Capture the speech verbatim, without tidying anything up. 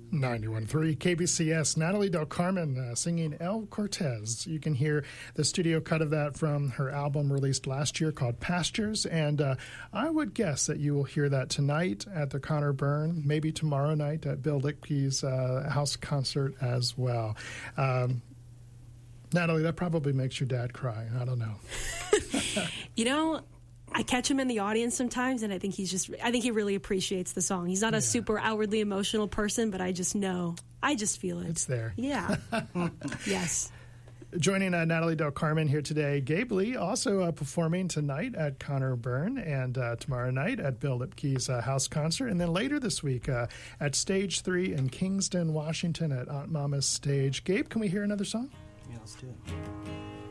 ninety-one point three K B C S, Natalie Del Carmen uh, singing El Cortez. You can hear the studio cut of that from her album released last year called Pastures, and uh, I would guess that you will hear that tonight at the Connor Byrne, maybe tomorrow night at Bill Lickby's uh, house concert as well. Um, Natalie, that probably makes your dad cry. I don't know. You know, I catch him in the audience sometimes, and I think he's just, I think he really appreciates the song. He's not a yeah. super outwardly emotional person, but I just know, I just feel it. It's there. Yeah. Yes. Joining uh, Natalie Del Carmen here today, Gabe Lee, also uh, performing tonight at Connor Byrne and uh, tomorrow night at Bill Lipke's uh, house concert, and then later this week uh, at Stage three in Kingston, Washington at Aunt Mama's Stage. Gabe, can we hear another song? Yeah, let's do it.